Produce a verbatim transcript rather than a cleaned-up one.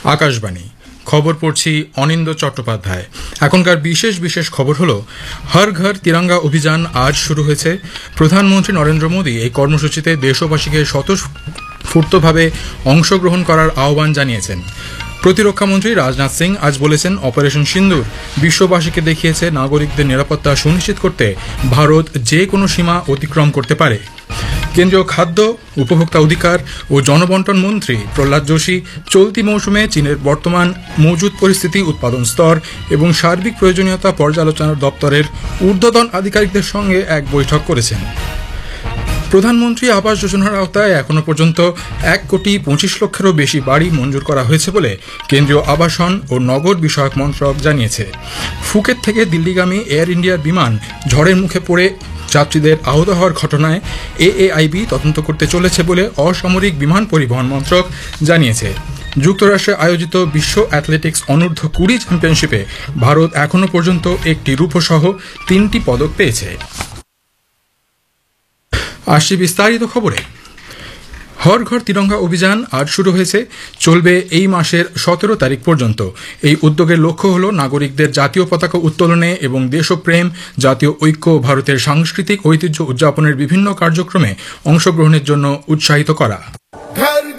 আকাশবাণী খবর পড়ছি অনিন্দ চট্টোপাধ্যায়। এখনকার বিশেষ বিশেষ খবর হলো, হর ঘর তিরঙ্গা অভিযান আজ শুরু হয়েছে। প্রধানমন্ত্রী নরেন্দ্র মোদী এই কর্মসূচিতে দেশবাসীকে স্বতঃস্ফূর্তভাবে অংশগ্রহণ করার আহ্বান জানিয়েছেন। প্রতিরক্ষামন্ত্রী রাজনাথ সিং আজ বলেছেন, অপারেশন সিন্দুর বিশ্ববাসীকে দেখিয়েছে নাগরিকদের নিরাপত্তা সুনিশ্চিত করতে ভারত যে কোনো সীমা অতিক্রম করতে পারে। কেন্দ্রীয় খাদ্য, উপভোক্তা অধিকার ও জনবন্টন মন্ত্রী প্রহ্লাদ যোশী চলতি মৌসুমে চীনের বর্তমান মজুদ পরিস্থিতি, উৎপাদন স্তর এবং সার্বিক প্রয়োজনীয়তা পর্যালোচনার দপ্তরের ঊর্ধ্বতন আধিকারিকদের সঙ্গে এক বৈঠক করেছেন। প্রধানমন্ত্রী আবাস যোজনার আওতায় এখনো পর্যন্ত এক কোটি পঁচিশ লক্ষেরও বেশি বাড়ি মঞ্জুর করা হয়েছে বলে কেন্দ্রীয় আবাসন ও নগর বিষয়ক মন্ত্রক জানিয়েছে। ফুকেট থেকে দিল্লিগামী এয়ার ইন্ডিয়ার বিমান ঝড়ের মুখে পড়ে যাত্রীদের আহত হওয়ার ঘটনায় এএআইবি তদন্ত করতে চলেছে বলে অসামরিক বিমান পরিবহন মন্ত্রক জানিয়েছে। যুক্তরাষ্ট্রে আয়োজিত বিশ্ব অ্যাথলেটিক্স অনূর্ধ্ব কুড়ি চ্যাম্পিয়নশিপে ভারত এখনো পর্যন্ত একটি রূপসহ তিনটি পদক পেয়েছে। আসছি বিস্তারিত খবরে। হর ঘর তিরঙ্গা অভিযান আজ শুরু হয়েছে, চলবে এই মাসের সতেরো তারিখ পর্যন্ত। এই উদ্যোগের লক্ষ্য হল নাগরিকদের জাতীয় পতাকা উত্তোলনে এবং দেশপ্রেম, জাতীয় ঐক্য, ভারতের সাংস্কৃতিক ঐতিহ্য উদযাপনের বিভিন্ন কার্যক্রমে অংশগ্রহণের জন্য উৎসাহিত করা।